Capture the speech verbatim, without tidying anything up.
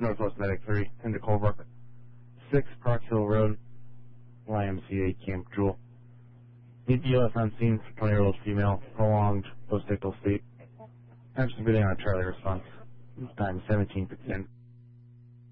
Northwest Medic three, into Colebrook. six, Prox Hill Road, Y M C A Camp Jewel. E P O S on scene for twenty-year-old female, prolonged post-ictal state. Absent breathing on a Charlie response. Time seventeen fifteen.